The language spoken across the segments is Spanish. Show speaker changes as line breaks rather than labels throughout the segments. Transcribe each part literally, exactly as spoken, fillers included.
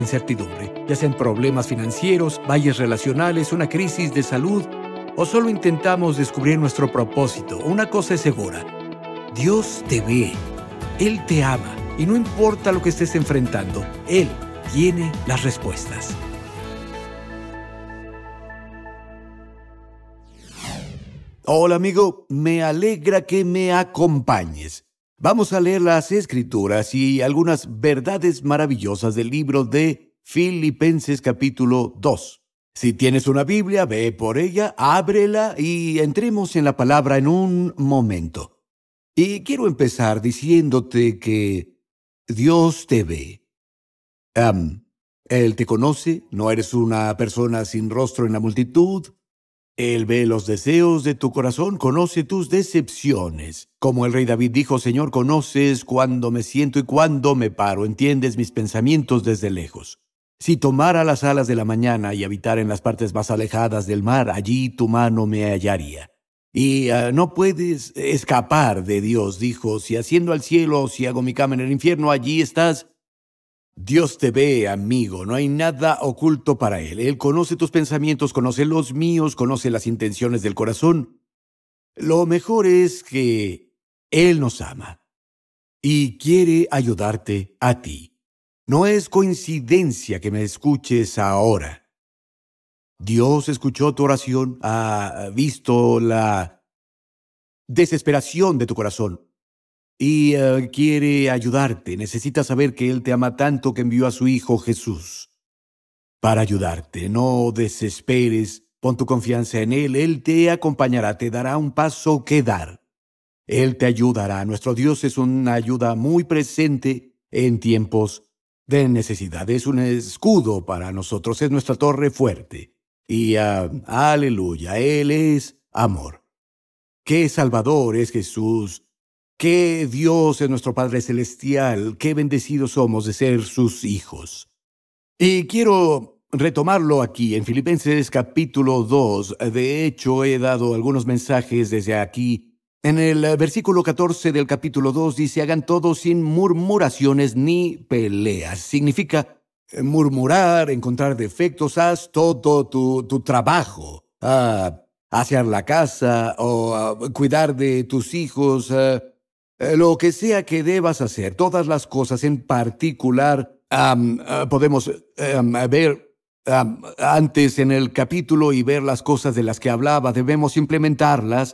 incertidumbre, ya sean problemas financieros, valles relacionales, una crisis de salud, o solo intentamos descubrir nuestro propósito. Una cosa es segura: Dios te ve, Él te ama, y no importa lo que estés enfrentando, Él tiene las respuestas. Hola amigo, me alegra que me acompañes. Vamos a leer las Escrituras y algunas verdades maravillosas del libro de Filipenses capítulo dos. Si tienes una Biblia, ve por ella, ábrela y entremos en la palabra en un momento. Y quiero empezar diciéndote que Dios te ve. Um, Él te conoce, no eres una persona sin rostro en la multitud. Él ve los deseos de tu corazón, conoce tus decepciones. Como el rey David dijo: Señor, conoces cuándo me siento y cuándo me paro, entiendes mis pensamientos desde lejos. Si tomara las alas de la mañana y habitara en las partes más alejadas del mar, allí tu mano me hallaría. Y uh, no puedes escapar de Dios, dijo: si asciendo al cielo o si hago mi cama en el infierno, allí estás. Dios te ve, amigo, no hay nada oculto para Él. Él conoce tus pensamientos, conoce los míos, conoce las intenciones del corazón. Lo mejor es que Él nos ama y quiere ayudarte a ti. No es coincidencia que me escuches ahora. Dios escuchó tu oración, ha visto la desesperación de tu corazón. Y uh, quiere ayudarte. Necesitas saber que Él te ama tanto que envió a su Hijo Jesús para ayudarte. No desesperes, pon tu confianza en Él. Él te acompañará, te dará un paso que dar. Él te ayudará. Nuestro Dios es una ayuda muy presente en tiempos de necesidad. Es un escudo para nosotros, es nuestra torre fuerte. Y uh, aleluya, Él es amor. ¡Qué Salvador es Jesús! ¡Qué Dios es nuestro Padre Celestial! ¡Qué bendecidos somos de ser sus hijos! Y quiero retomarlo aquí en Filipenses capítulo dos. De hecho, he dado algunos mensajes desde aquí. En el versículo catorce del capítulo dos dice: hagan todo sin murmuraciones ni peleas. Significa murmurar, encontrar defectos. Haz todo tu, tu trabajo. Ah, asear la casa o uh, cuidar de tus hijos. Uh, Lo que sea que debas hacer, todas las cosas en particular, um, uh, podemos um, ver um, antes en el capítulo y ver las cosas de las que hablaba. Debemos implementarlas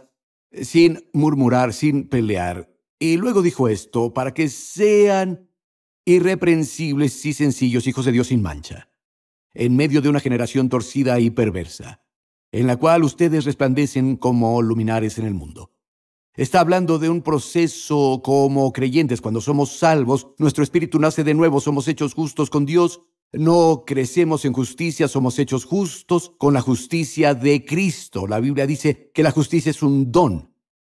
sin murmurar, sin pelear. Y luego dijo esto: para que sean irreprensibles y sencillos, hijos de Dios sin mancha, en medio de una generación torcida y perversa, en la cual ustedes resplandecen como luminares en el mundo. Está hablando de un proceso como creyentes. Cuando somos salvos, nuestro espíritu nace de nuevo, somos hechos justos con Dios. No crecemos en justicia, somos hechos justos con la justicia de Cristo. La Biblia dice que la justicia es un don.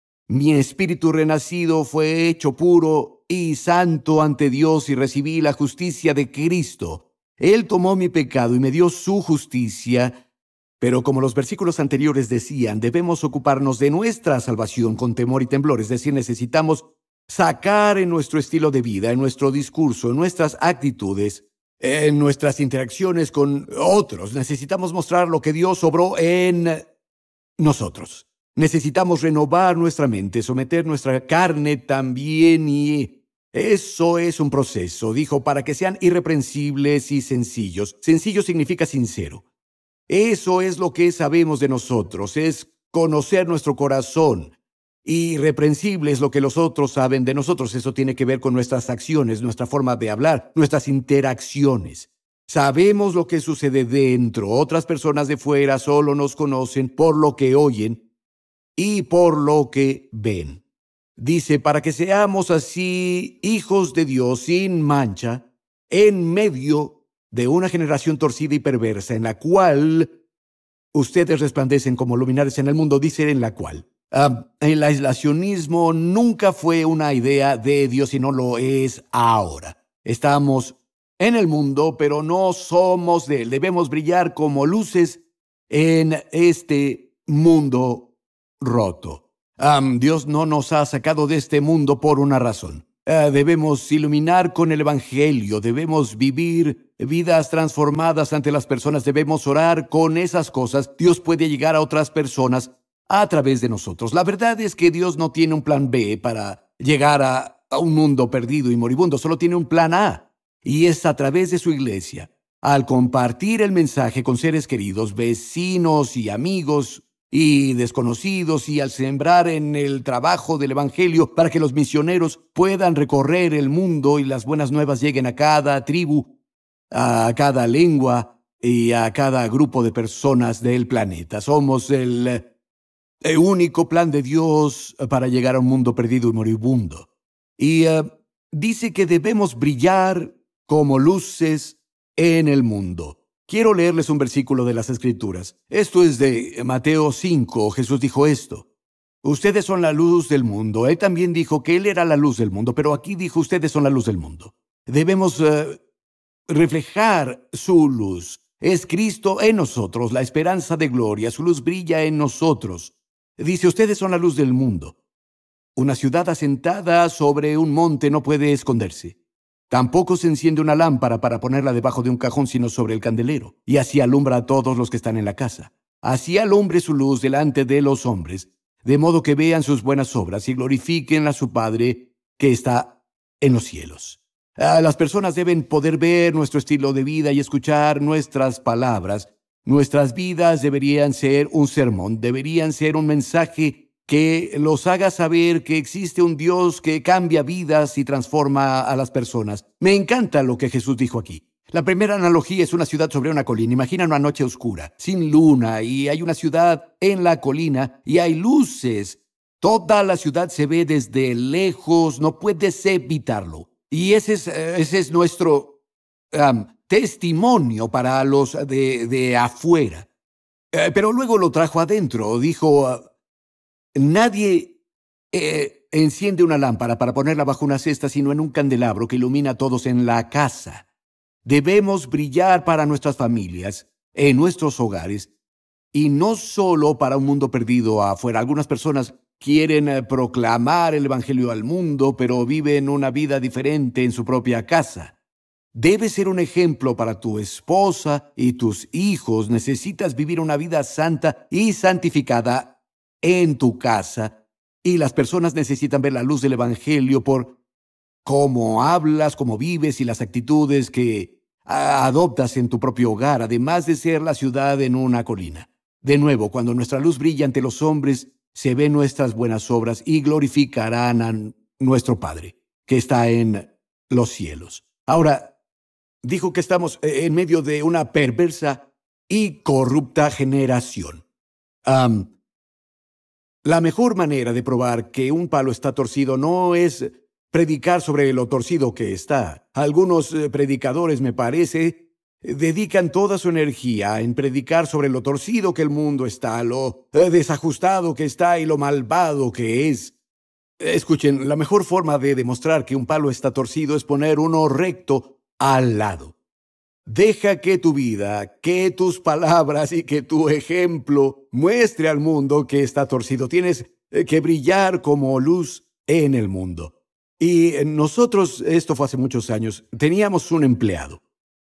Mi espíritu renacido fue hecho puro y santo ante Dios y recibí la justicia de Cristo. Él tomó mi pecado y me dio su justicia. Pero como los versículos anteriores decían, debemos ocuparnos de nuestra salvación con temor y temblor. Es decir, necesitamos sacar en nuestro estilo de vida, en nuestro discurso, en nuestras actitudes, en nuestras interacciones con otros. Necesitamos mostrar lo que Dios obró en nosotros. Necesitamos renovar nuestra mente, someter nuestra carne también, y eso es un proceso. Dijo: para que sean irreprensibles y sencillos. Sencillo significa sincero. Eso es lo que sabemos de nosotros, es conocer nuestro corazón. Irreprensible es lo que los otros saben de nosotros. Eso tiene que ver con nuestras acciones, nuestra forma de hablar, nuestras interacciones. Sabemos lo que sucede dentro. Otras personas de fuera solo nos conocen por lo que oyen y por lo que ven. Dice: para que seamos así hijos de Dios sin mancha, en medio de una generación torcida y perversa, en la cual ustedes resplandecen como luminares en el mundo. Dice en la cual. Uh, el aislacionismo nunca fue una idea de Dios y no lo es ahora. Estamos en el mundo, pero no somos de él. Debemos brillar como luces en este mundo roto. Um, Dios no nos ha sacado de este mundo por una razón. Uh, debemos iluminar con el Evangelio, debemos vivir vidas transformadas ante las personas. Debemos orar con esas cosas. Dios puede llegar a otras personas a través de nosotros. La verdad es que Dios no tiene un plan B para llegar a, a un mundo perdido y moribundo. Solo tiene un plan A, y es a través de su iglesia. Al compartir el mensaje con seres queridos, vecinos y amigos y desconocidos, y al sembrar en el trabajo del Evangelio para que los misioneros puedan recorrer el mundo y las buenas nuevas lleguen a cada tribu, a cada lengua y a cada grupo de personas del planeta. Somos el, el único plan de Dios para llegar a un mundo perdido y moribundo. Y uh, dice que debemos brillar como luces en el mundo. Quiero leerles un versículo de las Escrituras. Esto es de Mateo cinco. Jesús dijo esto: ustedes son la luz del mundo. Él también dijo que Él era la luz del mundo, pero aquí dijo, ustedes son la luz del mundo. Debemos uh, reflejar su luz. Es Cristo en nosotros, la esperanza de gloria. Su luz brilla en nosotros. Dice, ustedes son la luz del mundo. Una ciudad asentada sobre un monte no puede esconderse. Tampoco se enciende una lámpara para ponerla debajo de un cajón, sino sobre el candelero, y así alumbra a todos los que están en la casa. Así alumbre su luz delante de los hombres, de modo que vean sus buenas obras y glorifiquen a su Padre que está en los cielos. Ah, las personas deben poder ver nuestro estilo de vida y escuchar nuestras palabras. Nuestras vidas deberían ser un sermón, deberían ser un mensaje que los haga saber que existe un Dios que cambia vidas y transforma a las personas. Me encanta lo que Jesús dijo aquí. La primera analogía es una ciudad sobre una colina. Imagina una noche oscura, sin luna, y hay una ciudad en la colina y hay luces. Toda la ciudad se ve desde lejos, no puedes evitarlo. Y ese es, ese es nuestro um, testimonio para los de, de afuera. Eh, pero luego lo trajo adentro. Dijo, uh, nadie eh, enciende una lámpara para ponerla bajo una cesta, sino en un candelabro que ilumina a todos en la casa. Debemos brillar para nuestras familias, en nuestros hogares, y no solo para un mundo perdido afuera. Algunas personas quieren eh, proclamar el Evangelio al mundo, pero viven una vida diferente en su propia casa. Debes ser un ejemplo para tu esposa y tus hijos. Necesitas vivir una vida santa y santificada en tu casa, y las personas necesitan ver la luz del Evangelio por cómo hablas, cómo vives y las actitudes que ah, adoptas en tu propio hogar, además de ser la ciudad en una colina. De nuevo, cuando nuestra luz brilla ante los hombres, se ven nuestras buenas obras y glorificarán a nuestro Padre, que está en los cielos. Ahora, dijo que estamos en medio de una perversa y corrupta generación. Um, la mejor manera de probar que un palo está torcido no es predicar sobre lo torcido que está. Algunos eh, predicadores, me parece, dedican toda su energía en predicar sobre lo torcido que el mundo está, lo eh, desajustado que está y lo malvado que es. Escuchen, la mejor forma de demostrar que un palo está torcido es poner uno recto al lado. Deja que tu vida, que tus palabras y que tu ejemplo muestre al mundo que está torcido. Tienes que brillar como luz en el mundo. Y nosotros, esto fue hace muchos años, teníamos un empleado.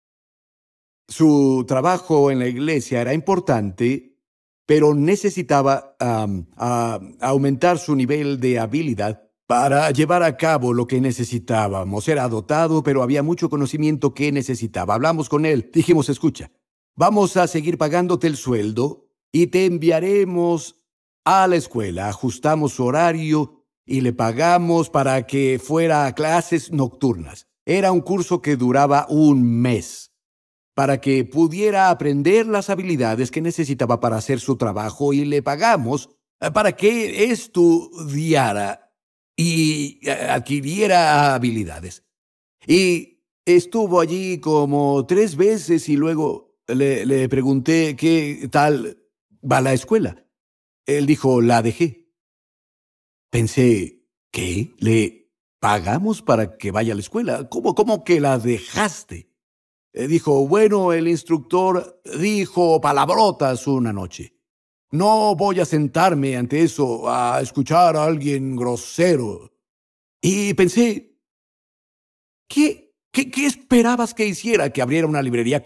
Su trabajo en la iglesia era importante, pero necesitaba um, uh, aumentar su nivel de habilidad para llevar a cabo lo que necesitábamos. Era dotado, pero había mucho conocimiento que necesitaba. Hablamos con él. Dijimos, escucha, vamos a seguir pagándote el sueldo y te enviaremos a la escuela. Ajustamos su horario y le pagamos para que fuera a clases nocturnas. Era un curso que duraba un mes, para que pudiera aprender las habilidades que necesitaba para hacer su trabajo, y le pagamos para que estudiara y adquiriera habilidades. Y estuvo allí como tres veces y luego le, le pregunté qué tal va la escuela. Él dijo, la dejé. Pensé, ¿qué? ¿Le pagamos para que vaya a la escuela? ¿Cómo, cómo que la dejaste? Eh, dijo, bueno, el instructor dijo palabrotas una noche. No voy a sentarme ante eso a escuchar a alguien grosero. Y pensé, ¿qué ¿Qué, qué esperabas que hiciera? ¿Que abriera una librería